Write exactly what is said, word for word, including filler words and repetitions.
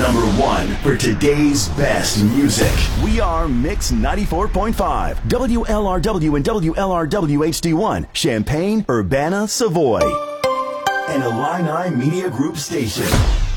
number one for today's best music. We are Mix ninety-four point five, W L R W and W L R W H D one, Champaign, Urbana, Savoy, and Illini Media Group Station.